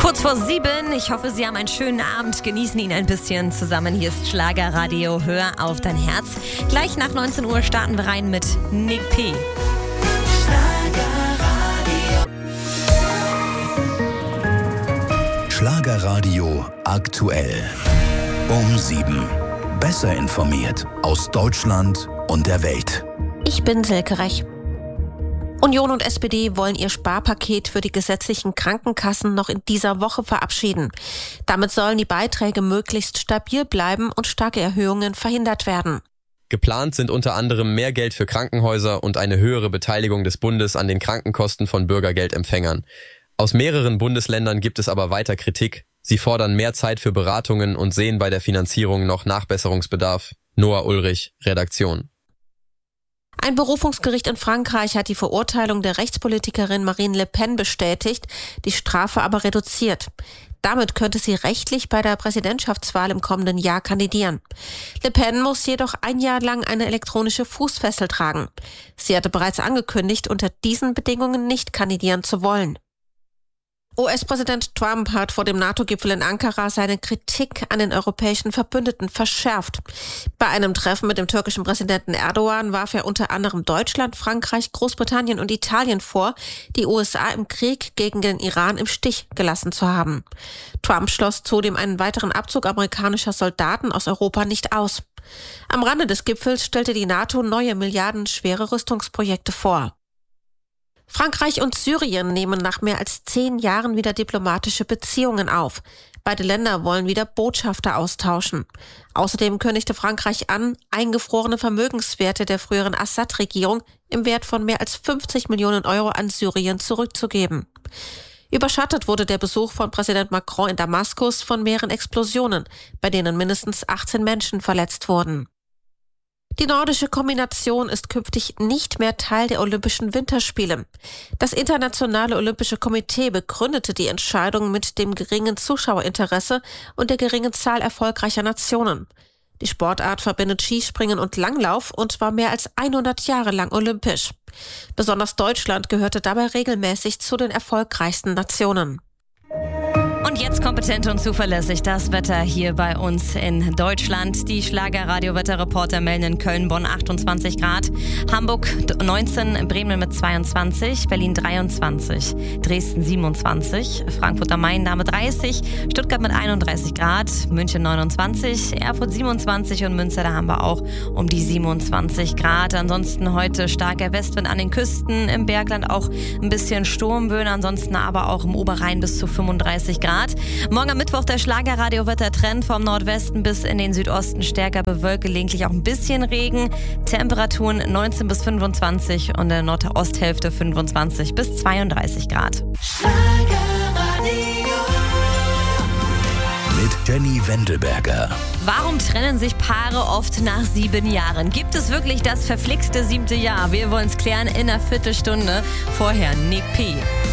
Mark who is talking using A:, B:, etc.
A: Kurz vor 7. Ich hoffe, Sie haben einen schönen Abend. Genießen ihn ein bisschen zusammen. Hier ist Schlagerradio. Hör auf dein Herz. Gleich nach 19 Uhr starten wir rein mit Nick P.
B: Schlagerradio aktuell. Um 7. Besser informiert aus Deutschland und der Welt.
C: Ich bin Silke Rech. Union und SPD wollen ihr Sparpaket für die gesetzlichen Krankenkassen noch in dieser Woche verabschieden. Damit sollen die Beiträge möglichst stabil bleiben und starke Erhöhungen verhindert werden.
D: Geplant sind unter anderem mehr Geld für Krankenhäuser und eine höhere Beteiligung des Bundes an den Krankenkosten von Bürgergeldempfängern. Aus mehreren Bundesländern gibt es aber weiter Kritik. Sie fordern mehr Zeit für Beratungen und sehen bei der Finanzierung noch Nachbesserungsbedarf. Noah Ulrich, Redaktion.
C: Ein Berufungsgericht in Frankreich hat die Verurteilung der Rechtspolitikerin Marine Le Pen bestätigt, die Strafe aber reduziert. Damit könnte sie rechtlich bei der Präsidentschaftswahl im kommenden Jahr kandidieren. Le Pen muss jedoch ein Jahr lang eine elektronische Fußfessel tragen. Sie hatte bereits angekündigt, unter diesen Bedingungen nicht kandidieren zu wollen. US-Präsident Trump hat vor dem NATO-Gipfel in Ankara seine Kritik an den europäischen Verbündeten verschärft. Bei einem Treffen mit dem türkischen Präsidenten Erdogan warf er unter anderem Deutschland, Frankreich, Großbritannien und Italien vor, die USA im Krieg gegen den Iran im Stich gelassen zu haben. Trump schloss zudem einen weiteren Abzug amerikanischer Soldaten aus Europa nicht aus. Am Rande des Gipfels stellte die NATO neue milliardenschwere Rüstungsprojekte vor. Frankreich und Syrien nehmen nach mehr als 10 Jahren wieder diplomatische Beziehungen auf. Beide Länder wollen wieder Botschafter austauschen. Außerdem kündigte Frankreich an, eingefrorene Vermögenswerte der früheren Assad-Regierung im Wert von mehr als 50 Millionen Euro an Syrien zurückzugeben. Überschattet wurde der Besuch von Präsident Macron in Damaskus von mehreren Explosionen, bei denen mindestens 18 Menschen verletzt wurden. Die nordische Kombination ist künftig nicht mehr Teil der Olympischen Winterspiele. Das Internationale Olympische Komitee begründete die Entscheidung mit dem geringen Zuschauerinteresse und der geringen Zahl erfolgreicher Nationen. Die Sportart verbindet Skispringen und Langlauf und war mehr als 100 Jahre lang olympisch. Besonders Deutschland gehörte dabei regelmäßig zu den erfolgreichsten Nationen.
A: Und jetzt kompetent und zuverlässig das Wetter hier bei uns in Deutschland. Die Schlagerradio-Wetterreporter melden in Köln, Bonn 28 Grad, Hamburg 19, Bremen mit 22, Berlin 23, Dresden 27, Frankfurt am Main damit 30, Stuttgart mit 31 Grad, München 29, Erfurt 27 und Münster, da haben wir auch um die 27 Grad. Ansonsten heute starker Westwind an den Küsten, im Bergland auch ein bisschen Sturmböen, ansonsten aber auch im Oberrhein bis zu 35 Grad. Morgen am Mittwoch der Schlagerradio-Wettertrend vom Nordwesten bis in den Südosten stärker bewölkt, gelegentlich auch ein bisschen Regen. Temperaturen 19 bis 25 und in der Nordosthälfte 25 bis 32 Grad.
B: Mit Jenny Wendelberger.
A: Warum trennen sich Paare oft nach 7 Jahren? Gibt es wirklich das verflixte 7. Jahr? Wir wollen es klären in einer Viertelstunde. Vorher Nick P.